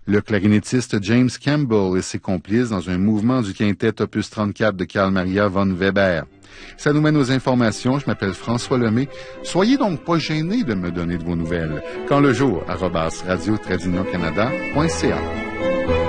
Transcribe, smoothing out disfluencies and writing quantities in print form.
le clarinettiste James Campbell et ses complices dans un mouvement du quintet opus 34 de Carl Maria von Weber. Ça nous mène aux informations. Je m'appelle François Lemay. Soyez donc pas gênés de me donner de vos nouvelles. Quand le jour, @radio-canada.ca.